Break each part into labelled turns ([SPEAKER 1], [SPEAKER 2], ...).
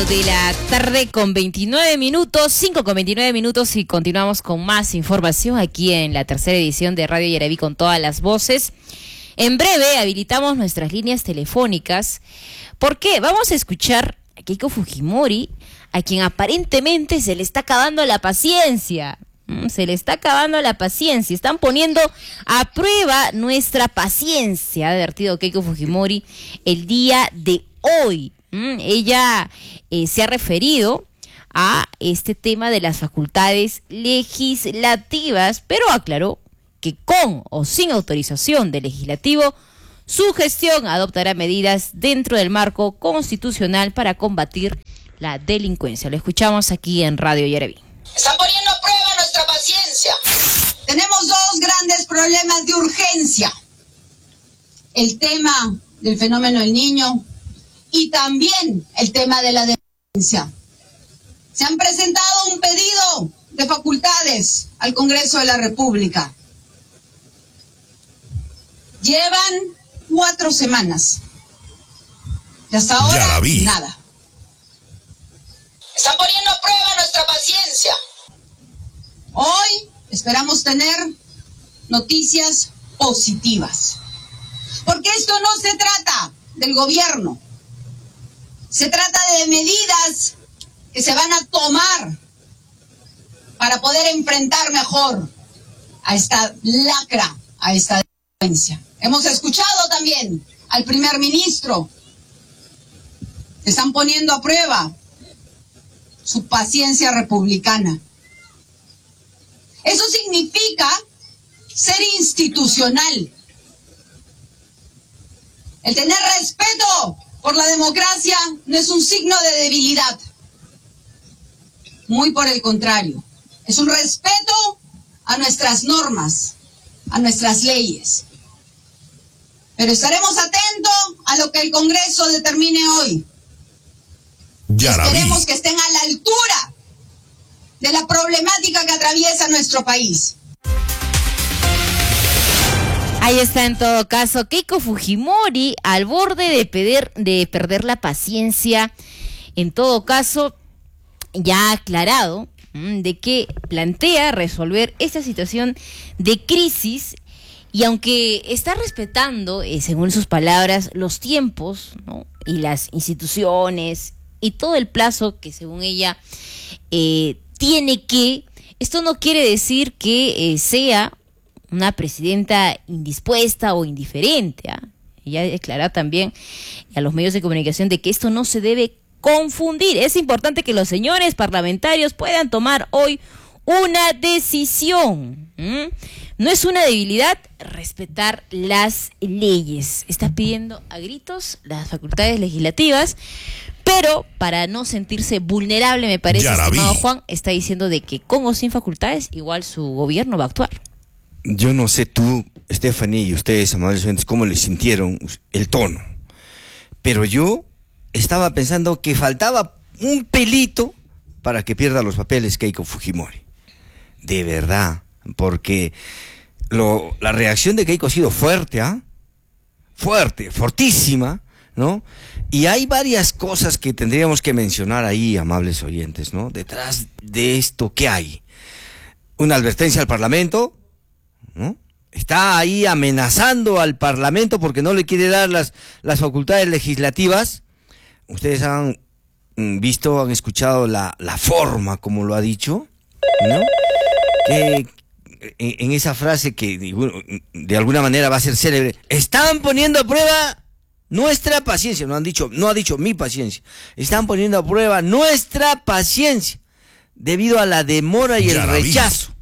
[SPEAKER 1] de la tarde con 29 minutos, 5 con 29 minutos y continuamos con más información aquí en la tercera edición de Radio Yaraví con todas las voces. En breve habilitamos nuestras líneas telefónicas porque vamos a escuchar a Keiko Fujimori, a quien aparentemente se le está acabando la paciencia. Se le está acabando la paciencia, están poniendo a prueba nuestra paciencia, ha advertido Keiko Fujimori el día de hoy. Ella se ha referido a este tema de las facultades legislativas, pero aclaró que con o sin autorización del legislativo, su gestión adoptará medidas dentro del marco constitucional para combatir la delincuencia. Lo escuchamos aquí en Radio Yaraví.
[SPEAKER 2] Están poniendo a prueba nuestra paciencia. Tenemos dos grandes problemas de urgencia. El tema del fenómeno del Niño y también el tema de la delincuencia. Se han presentado un pedido de facultades al Congreso de la República. Llevan 4 semanas. Y hasta ahora, nada. Están poniendo a prueba nuestra paciencia. Hoy esperamos tener noticias positivas. Porque esto no se trata del gobierno. Se trata de medidas que se van a tomar para poder enfrentar mejor a esta lacra, a esta delincuencia. Hemos escuchado también al primer ministro. Están poniendo a prueba su paciencia republicana. Eso significa ser institucional. El tener respeto por la democracia no es un signo de debilidad. Muy por el contrario. Es un respeto a nuestras normas, a nuestras leyes. Pero estaremos atentos a lo que el Congreso determine hoy. Esperemos que estén a la altura de la problemática que atraviesa nuestro país.
[SPEAKER 1] Ahí está en todo caso Keiko Fujimori al borde de perder la paciencia. En todo caso, ya ha aclarado de que plantea resolver esta situación de crisis y aunque está respetando, según sus palabras, los tiempos, ¿no?, y las instituciones y todo el plazo que según ella tiene que, esto no quiere decir que sea una presidenta indispuesta o indiferente. Ella declara también a los medios de comunicación de que esto no se debe confundir. Es importante que los señores parlamentarios puedan tomar hoy una decisión. No es una debilidad respetar las leyes. Está pidiendo a gritos las facultades legislativas, pero para no sentirse vulnerable, me parece, estimado Juan, está diciendo de que con o sin facultades, igual su gobierno va a actuar.
[SPEAKER 3] Yo no sé tú, Stephanie, y ustedes, amables oyentes, cómo les sintieron el tono. Pero yo estaba pensando que faltaba un pelito para que pierda los papeles Keiko Fujimori. De verdad, porque la reacción de Keiko ha sido fuerte, fuerte, fortísima, ¿no? Y hay varias cosas que tendríamos que mencionar ahí, amables oyentes, ¿no? Detrás de esto, ¿qué hay? Una advertencia al Parlamento, ¿no? Está ahí amenazando al Parlamento porque no le quiere dar las facultades legislativas. Ustedes han visto, han escuchado la forma como lo ha dicho, ¿no? Que en esa frase que de alguna manera va a ser célebre, están poniendo a prueba nuestra paciencia. No ha dicho mi paciencia. Están poniendo a prueba nuestra paciencia debido a la demora y el rechazo.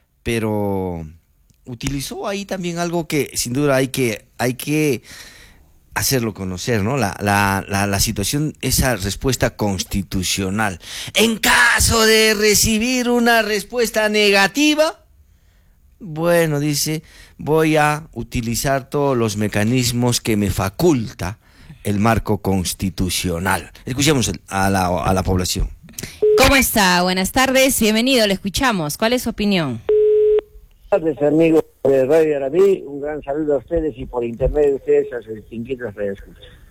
[SPEAKER 3] Pero utilizó ahí también algo que sin duda hay que hacerlo conocer, ¿no? La situación, esa respuesta constitucional. En caso de recibir una respuesta negativa, bueno, dice, voy a utilizar todos los mecanismos que me faculta el marco constitucional. Escuchemos a la población.
[SPEAKER 1] ¿Cómo está? Buenas tardes, bienvenido, le escuchamos. ¿Cuál es su opinión?
[SPEAKER 4] Buenas tardes, amigos de Radio Yaraví. Un gran saludo a ustedes y por intermedio de ustedes a sus distinguidos radioescuchas.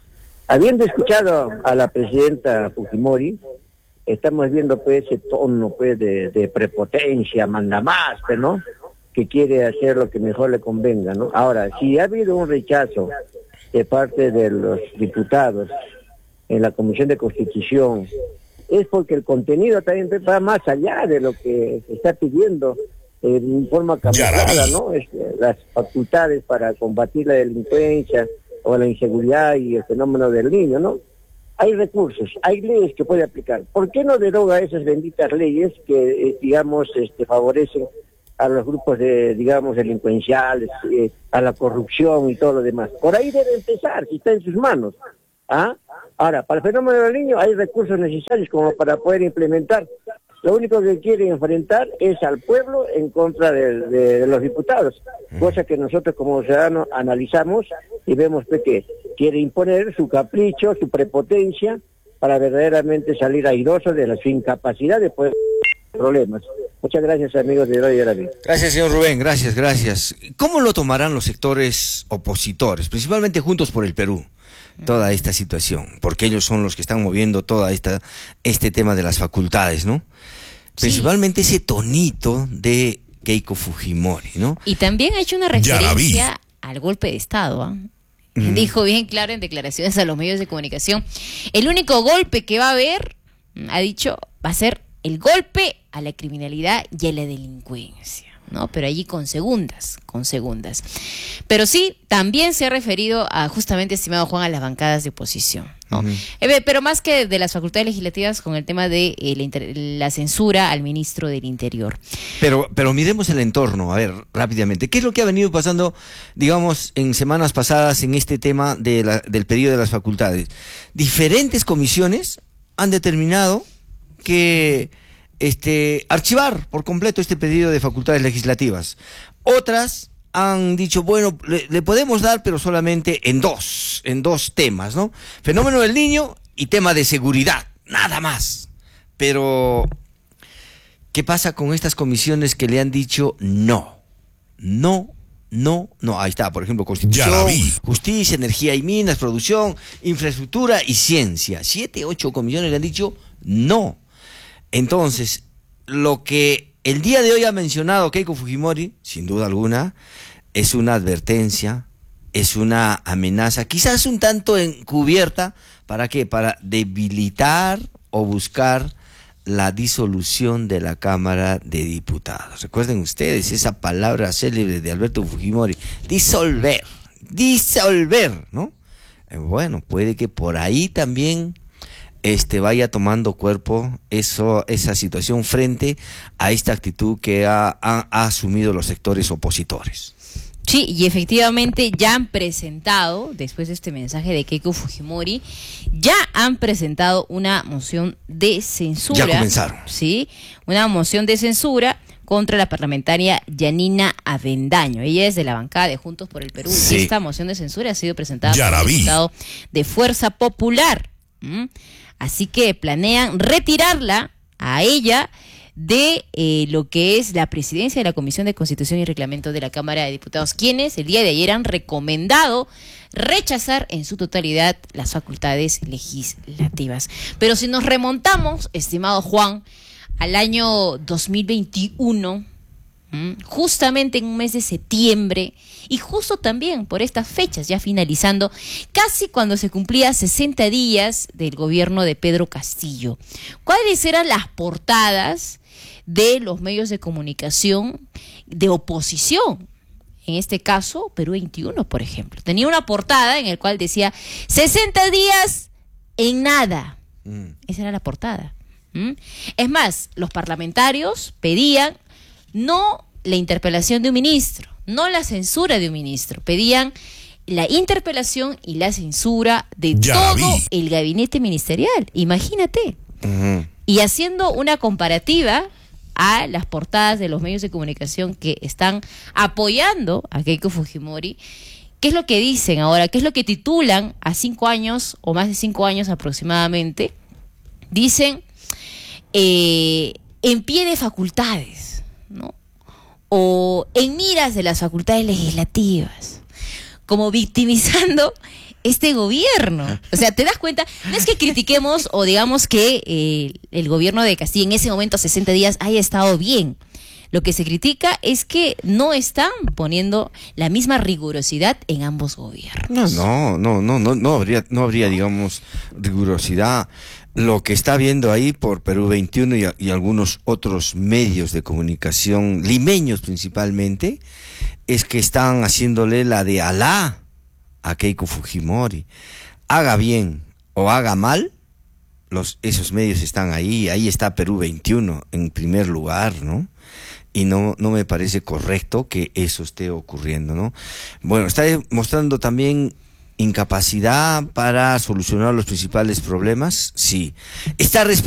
[SPEAKER 4] Habiendo escuchado a la presidenta Fujimori, estamos viendo pues ese tono pues de prepotencia, manda más, ¿no? Que quiere hacer lo que mejor le convenga, ¿no? Ahora, si ha habido un rechazo de parte de los diputados en la Comisión de Constitución, es porque el contenido también va más allá de lo que se está pidiendo en forma camuflada, ¿no? Las facultades para combatir la delincuencia o la inseguridad y el fenómeno del niño, ¿no? Hay recursos, hay leyes que puede aplicar. ¿Por qué no deroga esas benditas leyes que, digamos, favorecen a los grupos delincuenciales, a la corrupción y todo lo demás? Por ahí debe empezar, si está en sus manos. ¿Ah? Ahora, para el fenómeno del niño hay recursos necesarios como para poder implementar. Lo único que quiere enfrentar es al pueblo en contra de los diputados, cosa que nosotros como ciudadanos analizamos y vemos que quiere imponer su capricho, su prepotencia, para verdaderamente salir airoso de su incapacidad de poder problemas. Muchas gracias, amigos de Radio Arabi.
[SPEAKER 3] Gracias, señor Rubén, gracias. ¿Cómo lo tomarán los sectores opositores, principalmente Juntos por el Perú, toda esta situación? Porque ellos son los que están moviendo todo este tema de las facultades, ¿no? Principalmente ese tonito de Keiko Fujimori, ¿no?
[SPEAKER 1] Y también ha hecho una referencia al golpe de Estado, ¿ah? Dijo bien claro en declaraciones a los medios de comunicación, el único golpe que va a haber, ha dicho, va a ser el golpe a la criminalidad y a la delincuencia, ¿no? Pero allí con segundas. Pero sí, también se ha referido a, justamente, estimado Juan, a las bancadas de oposición, ¿no? Pero más que de las facultades legislativas, con el tema de la censura al ministro del Interior.
[SPEAKER 3] Pero miremos el entorno, a ver, rápidamente. ¿Qué es lo que ha venido pasando, digamos, en semanas pasadas en este tema del pedido de las facultades? Diferentes comisiones han determinado que archivar por completo este pedido de facultades legislativas. Otras han dicho, bueno, le podemos dar, pero solamente en dos temas, ¿no? Fenómeno del niño y tema de seguridad, nada más. Pero, ¿qué pasa con estas comisiones que le han dicho no? No, ahí está, por ejemplo, Constitución, Justicia, Energía y Minas, Producción, Infraestructura y Ciencia. 7, 8 comisiones le han dicho no. Entonces, lo que el día de hoy ha mencionado Keiko Fujimori, sin duda alguna, es una advertencia, es una amenaza, quizás un tanto encubierta, ¿para qué? Para debilitar o buscar la disolución de la Cámara de Diputados. Recuerden ustedes esa palabra célebre de Alberto Fujimori, disolver, ¿no? Bueno, puede que por ahí también vaya tomando cuerpo esa situación frente a esta actitud que ha asumido los sectores opositores.
[SPEAKER 1] Sí, y efectivamente ya han presentado, después de este mensaje de Keiko Fujimori, ya han presentado una moción de censura.
[SPEAKER 3] Ya comenzaron.
[SPEAKER 1] Sí, una moción de censura contra la parlamentaria Yanina Avendaño. Ella es de la bancada de Juntos por el Perú. Sí. Y esta moción de censura ha sido presentada por el diputado de Fuerza Popular. Así que planean retirarla a ella de lo que es la presidencia de la Comisión de Constitución y Reglamento de la Cámara de Diputados, quienes el día de ayer han recomendado rechazar en su totalidad las facultades legislativas. Pero si nos remontamos, estimado Juan, al año 2021, justamente en un mes de septiembre, y justo también por estas fechas, ya finalizando, casi cuando se cumplía 60 días del gobierno de Pedro Castillo, ¿cuáles eran las portadas de los medios de comunicación de oposición? En este caso, Perú 21, por ejemplo. Tenía una portada en la cual decía 60 días en nada. Esa era la portada. Es más, los parlamentarios pedían no la interpelación de un ministro, no la censura de un ministro, pedían la interpelación y la censura de todo el gabinete ministerial. Imagínate. Y haciendo una comparativa a las portadas de los medios de comunicación que están apoyando a Keiko Fujimori, ¿qué es lo que dicen ahora? ¿Qué es lo que titulan a 5 años o más de 5 años aproximadamente? Dicen en pie de facultades, ¿no? O en miras de las facultades legislativas, como victimizando este gobierno. O sea, ¿te das cuenta? No es que critiquemos o digamos que el gobierno de Castillo en ese momento, 60 días, haya estado bien. Lo que se critica es que no están poniendo la misma rigurosidad en ambos gobiernos.
[SPEAKER 3] No habría, digamos, rigurosidad. Lo que está viendo ahí por Perú 21 y algunos otros medios de comunicación, limeños principalmente, es que están haciéndole la de Alá a Keiko Fujimori. Haga bien o haga mal, esos medios están ahí está Perú 21 en primer lugar, ¿no? Y no me parece correcto que eso esté ocurriendo, ¿no? Bueno, está mostrando también incapacidad para solucionar los principales problemas, sí. Está